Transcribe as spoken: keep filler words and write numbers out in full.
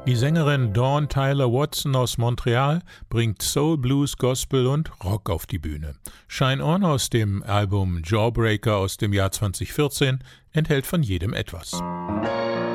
Die Sängerin Dawn Tyler Watson aus Montreal bringt Soul, Blues, Gospel und Rock auf die Bühne. Shine On aus dem Album Jawbreaker aus dem Jahr zweitausendvierzehn enthält von jedem etwas.